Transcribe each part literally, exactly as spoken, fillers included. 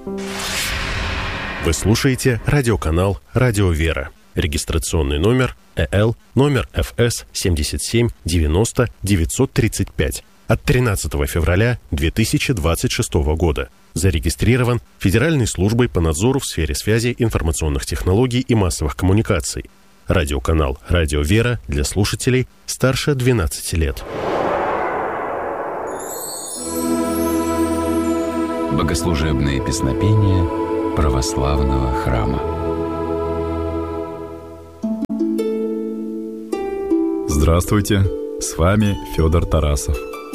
Вы слушаете радиоканал «Радио Вера». Регистрационный номер э эл, номер эф эс семьдесят семь девяносто девятьсот тридцать пять от тринадцатого февраля две тысячи двадцать шестого года. Зарегистрирован Федеральной службой по надзору в сфере связи, информационных технологий и массовых коммуникаций. Радиоканал «Радио Вера» для слушателей старше двенадцати лет. Богослужебные песнопения православного храма. Здравствуйте, с вами Федор Тарасов.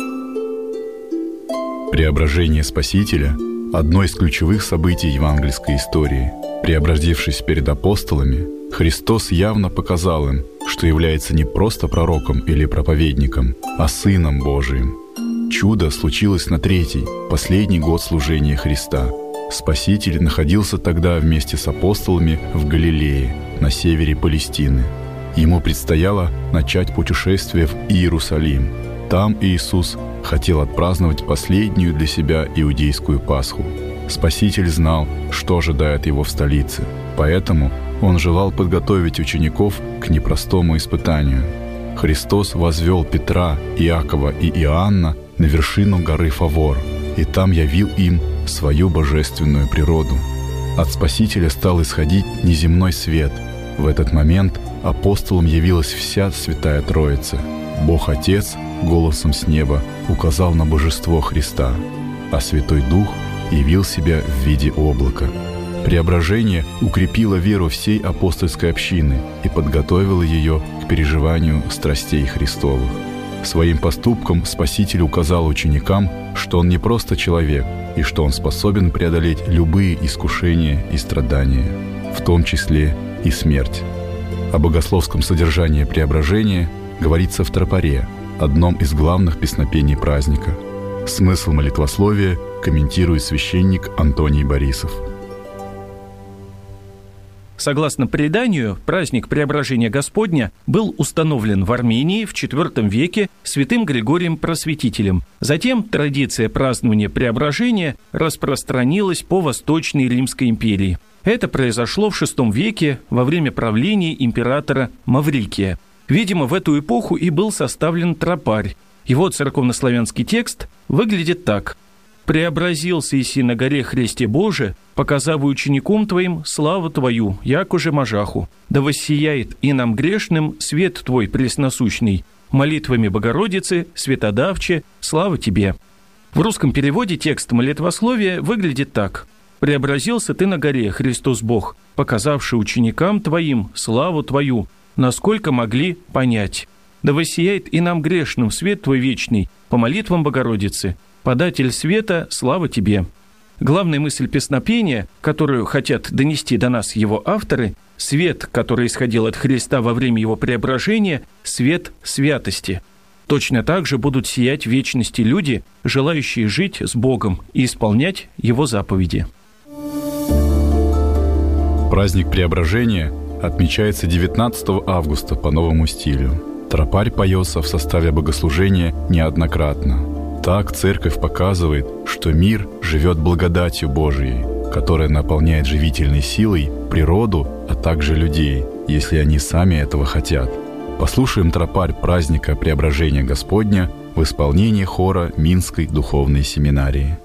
Преображение Спасителя – одно из ключевых событий евангельской истории. Преобразившись перед апостолами, Христос явно показал им, что является не просто пророком или проповедником, а Сыном Божиим. Чудо случилось на третий, последний год служения Христа. Спаситель находился тогда вместе с апостолами в Галилее, на севере Палестины. Ему предстояло начать путешествие в Иерусалим. Там Иисус хотел отпраздновать последнюю для себя иудейскую Пасху. Спаситель знал, что ожидает его в столице, поэтому он желал подготовить учеников к непростому испытанию. Христос возвел Петра, Иакова и Иоанна на вершину горы Фавор, и там явил им свою божественную природу. От Спасителя стал исходить неземной свет. В этот момент апостолам явилась вся Святая Троица. Бог Отец голосом с неба указал на божество Христа, а Святой Дух явил себя в виде облака. Преображение укрепило веру всей апостольской общины и подготовило ее к переживанию страстей Христовых. Своим поступком Спаситель указал ученикам, что Он не просто человек, и что Он способен преодолеть любые искушения и страдания, в том числе и смерть. О богословском содержании преображения говорится в тропаре, одном из главных песнопений праздника. Смысл молитвословия комментирует священник Антоний Борисов. Согласно преданию, праздник Преображения Господня был установлен в Армении в четвёртом веке святым Григорием Просветителем. Затем традиция празднования Преображения распространилась по Восточной Римской империи. Это произошло в шестом веке во время правления императора Маврикия. Видимо, в эту эпоху и был составлен тропарь. Его церковнославянский текст выглядит так: «Преобразился иси на горе Христе Боже, показав учеником Твоим славу Твою, якоже мажаху. Да воссияет и нам грешным свет Твой пресносущный. Молитвами Богородицы, Светодавче, слава Тебе». В русском переводе текст молитвословия выглядит так: «Преобразился Ты на горе, Христос Бог, показавший ученикам Твоим славу Твою, насколько могли понять. Да воссияет и нам грешным свет Твой вечный, по молитвам Богородицы. Податель света, слава Тебе». Главная мысль песнопения, которую хотят донести до нас его авторы, свет, который исходил от Христа во время его преображения, свет святости. Точно так же будут сиять в вечности люди, желающие жить с Богом и исполнять Его заповеди. Праздник Преображения отмечается девятнадцатого августа по новому стилю. Тропарь поется в составе богослужения неоднократно. Так Церковь показывает, что мир живет благодатью Божией, которая наполняет живительной силой природу, а также людей, если они сами этого хотят. Послушаем тропарь праздника Преображения Господня в исполнении хора Минской духовной семинарии.